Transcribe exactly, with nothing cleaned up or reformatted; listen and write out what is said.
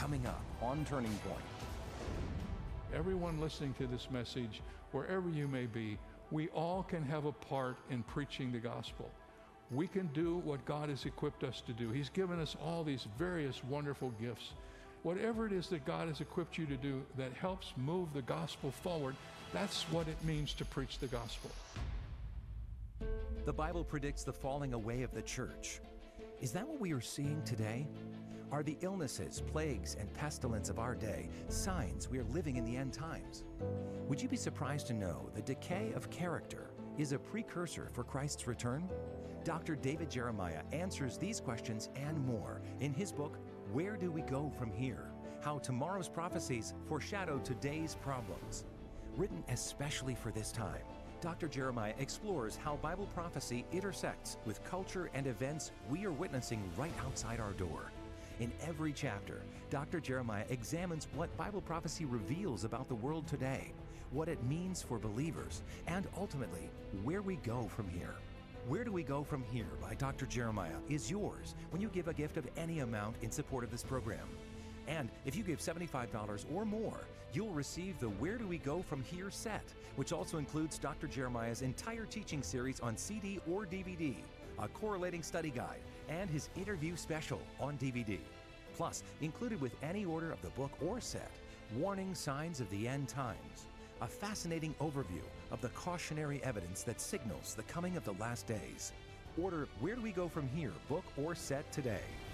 coming up on Turning Point. Everyone listening to this message, wherever you may be, we all can have a part in preaching the gospel. We can do what God has equipped us to do. He's given us all these various wonderful gifts. Whatever it is that God has equipped you to do that helps move the gospel forward, that's what it means to preach the gospel. The Bible predicts the falling away of the church. Is that what we are seeing today? Are the illnesses, plagues, and pestilence of our day signs we are living in the end times? Would you be surprised to know the decay of character is a precursor for Christ's return? Doctor David Jeremiah answers these questions and more in his book, Where Do We Go From Here? How Tomorrow's Prophecies Foreshadow Today's Problems. Written especially for this time, Doctor Jeremiah explores how Bible prophecy intersects with culture and events we are witnessing right outside our door. In every chapter, Doctor Jeremiah examines what Bible prophecy reveals about the world today, what it means for believers, and ultimately, where we go from here. Where Do We Go From Here by Doctor Jeremiah is yours when you give a gift of any amount in support of this program. And if you give seventy-five dollars or more, you'll receive the Where Do We Go From Here set, which also includes Doctor Jeremiah's entire teaching series on C D or D V D, a correlating study guide, and his interview special on D V D. Plus, included with any order of the book or set, Warning Signs of the End Times, a fascinating overview of the cautionary evidence that signals the coming of the last days. Order Where Do We Go From Here book or set today.